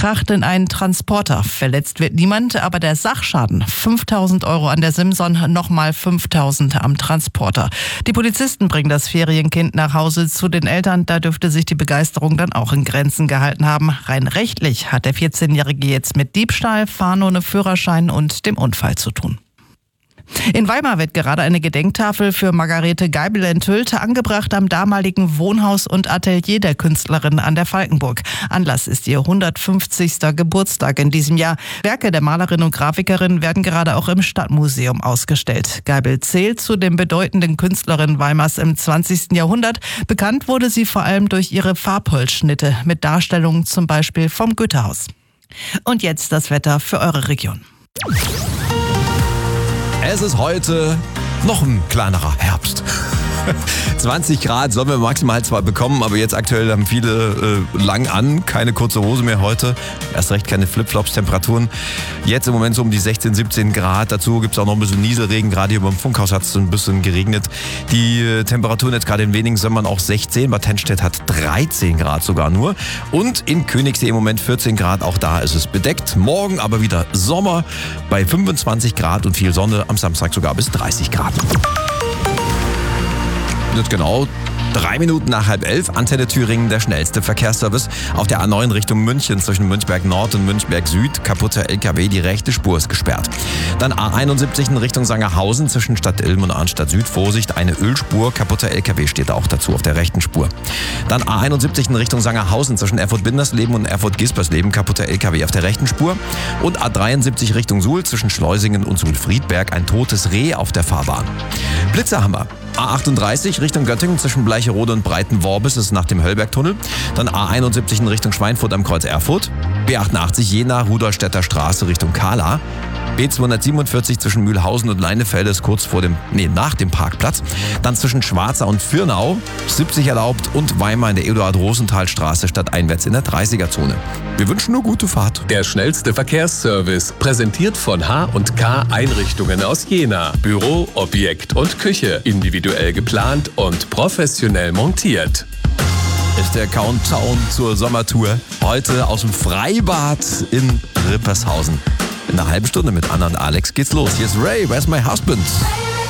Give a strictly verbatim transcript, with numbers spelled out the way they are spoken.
kracht in einen Transporter. Verletzt wird niemand, aber der Sachschaden. fünftausend Euro an der Simson, nochmal fünftausend am Transporter. Die Polizisten bringen das Ferienkind nach Hause zu den Eltern. Da dürfte sich die Begeisterung dann auch in Grenzen gehalten haben. Rein rechtlich hat der vierzehnjährige jetzt mit Diebstahl, Fahren ohne Führerschein und dem Unfall zu tun. In Weimar wird gerade eine Gedenktafel für Margarete Geibel enthüllt, angebracht am damaligen Wohnhaus und Atelier der Künstlerin an der Falkenburg. Anlass ist ihr hundertfünfzigster Geburtstag in diesem Jahr. Werke der Malerin und Grafikerin werden gerade auch im Stadtmuseum ausgestellt. Geibel zählt zu den bedeutenden Künstlerinnen Weimars im zwanzigsten Jahrhundert. Bekannt wurde sie vor allem durch ihre Farbholzschnitte mit Darstellungen zum Beispiel vom Goethehaus. Und jetzt das Wetter für eure Region. Es ist heute noch ein kleinerer Herbst. zwanzig Grad sollen wir maximal zwar bekommen, aber jetzt aktuell haben viele äh, lang an, keine kurze Hose mehr heute. Erst recht keine Flipflops, Temperaturen. Jetzt im Moment so um die sechzehn, siebzehn Grad. Dazu gibt es auch noch ein bisschen Nieselregen. Gerade hier beim Funkhaus hat es ein bisschen geregnet. Die äh, Temperaturen jetzt gerade in wenigen Sommern auch sechzehn. Bad Tennstedt hat dreizehn Grad sogar nur. Und in Königssee im Moment vierzehn Grad. Auch da ist es bedeckt. Morgen aber wieder Sommer bei fünfundzwanzig Grad und viel Sonne. Am Samstag sogar bis dreißig Grad. Jetzt genau drei Minuten nach halb elf. Antenne Thüringen, der schnellste Verkehrsservice. Auf der A neun Richtung München zwischen Münchberg Nord und Münchberg Süd. Kaputter L K W, die rechte Spur ist gesperrt. Dann A einundsiebzig in Richtung Sangerhausen zwischen Stadt Ilm und Arnstadt Süd. Vorsicht, eine Ölspur. Kaputter L K W steht auch dazu auf der rechten Spur. Dann A einundsiebzig in Richtung Sangerhausen zwischen Erfurt-Bindersleben und Erfurt-Gispersleben. Kaputter L K W auf der rechten Spur. Und A dreiundsiebzig Richtung Suhl zwischen Schleusingen und Suhl-Friedberg. Ein totes Reh auf der Fahrbahn. Blitzerhammer. A achtunddreißig Richtung Göttingen zwischen Bleicherode und Breitenworbis ist nach dem Höllbergtunnel. Dann A einundsiebzig in Richtung Schweinfurt am Kreuz Erfurt. B achtundachtzig Jena, Rudolstädter Straße Richtung Kahla. B zweihundertsiebenundvierzig zwischen Mühlhausen und Leinefelde ist kurz vor dem, nee, nach dem Parkplatz. Dann zwischen Schwarza und Fürnau, siebzig erlaubt und Weimar in der Eduard-Rosenthal-Straße stadteinwärts in der dreißiger-Zone. Wir wünschen nur gute Fahrt. Der schnellste Verkehrsservice, präsentiert von H und K Einrichtungen aus Jena. Büro, Objekt und Küche, individuell geplant und professionell montiert. Ist der Countdown zur Sommertour. Heute aus dem Freibad in Rippershausen. In einer halben Stunde mit Anna und Alex geht's los. Hier ist Ray, Where's My Husband?